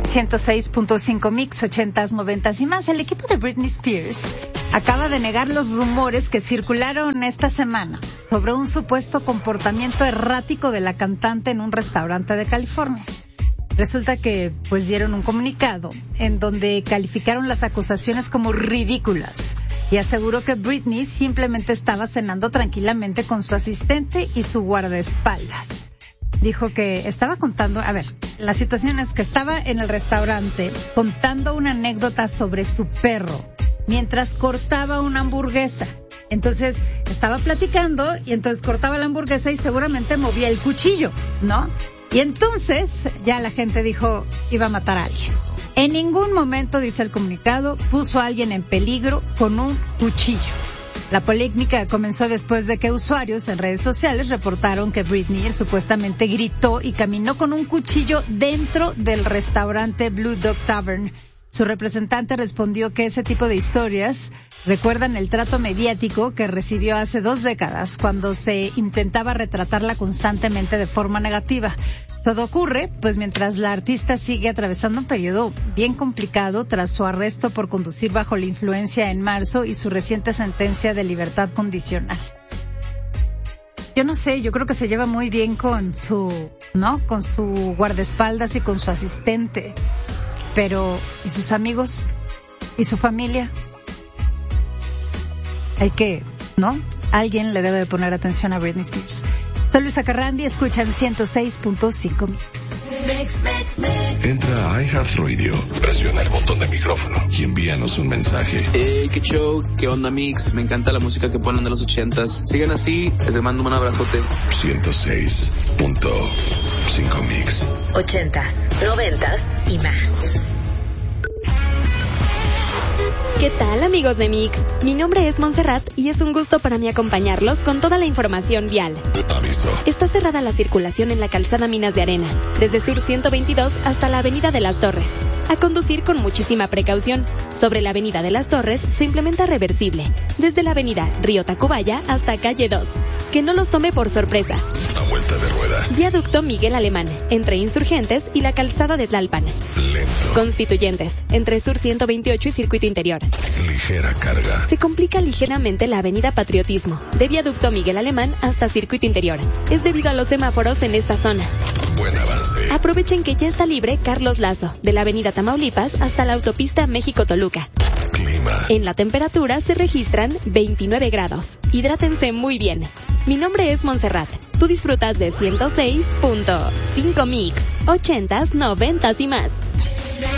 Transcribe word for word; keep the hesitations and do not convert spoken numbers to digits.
ciento seis punto cinco Mix, ochentas, noventas y más. El equipo de Britney Spears acaba de negar los rumores que circularon esta semana sobre un supuesto comportamiento errático de la cantante en un restaurante de California. Resulta que pues dieron un comunicado en donde calificaron las acusaciones como ridículas y aseguró que Britney simplemente estaba cenando tranquilamente con su asistente y su guardaespaldas. Dijo que estaba contando, a ver, la situación es que estaba en el restaurante contando una anécdota sobre su perro mientras cortaba una hamburguesa. Entonces estaba platicando y entonces cortaba la hamburguesa y seguramente movía el cuchillo, ¿no? Y entonces ya la gente dijo, iba a matar a alguien. En ningún momento, dice el comunicado, puso a alguien en peligro con un cuchillo. La polémica comenzó después de que usuarios en redes sociales reportaron que Britney supuestamente gritó y caminó con un cuchillo dentro del restaurante Blue Dog Tavern. Su representante respondió que ese tipo de historias recuerdan el trato mediático que recibió hace dos décadas cuando se intentaba retratarla constantemente de forma negativa. Todo ocurre, pues mientras la artista sigue atravesando un periodo bien complicado tras su arresto por conducir bajo la influencia en marzo y su reciente sentencia de libertad condicional. Yo no sé, yo creo que se lleva muy bien con su, ¿no? Con su guardaespaldas y con su asistente. Pero, ¿y sus amigos? ¿Y su familia? Hay que, ¿no? Alguien le debe de poner atención a Britney Spears. Soy Luisa Carrandi, escuchan ciento seis punto cinco Mix. Entra a iHeartRadio, presiona el botón de micrófono y envíanos un mensaje. Hey, qué show, qué onda Mix, me encanta la música que ponen de los ochentas. Sigan así, les mando un abrazote. ciento seis punto cinco Mix. Ochentas, noventas y más. ¿Qué tal, amigos de Mix? Mi nombre es Montserrat y es un gusto para mí acompañarlos con toda la información vial. Aviso. Está cerrada la circulación en la calzada Minas de Arena, desde Sur ciento veintidós hasta la Avenida de las Torres. A conducir con muchísima precaución. Sobre la Avenida de las Torres se implementa reversible, desde la Avenida Río Tacubaya hasta Calle dos. Que no los tome por sorpresa. A vuelta de rueda. Viaducto Miguel Alemán, entre Insurgentes y la calzada de Tlalpan. Lento. Constituyentes, entre Sur ciento veintiocho y Circuito Interior. Ligera carga. Se complica ligeramente la Avenida Patriotismo, de Viaducto Miguel Alemán hasta Circuito Interior. Es debido a los semáforos en esta zona. Buen avance. Aprovechen que ya está libre Carlos Lazo, de la Avenida Tamaulipas hasta la autopista México-Toluca. Clima. En la temperatura se registran veintinueve grados. Hidrátense muy bien. Mi nombre es Montserrat. Tú disfrutas de ciento seis punto cinco Mix, ochentas, noventas y más.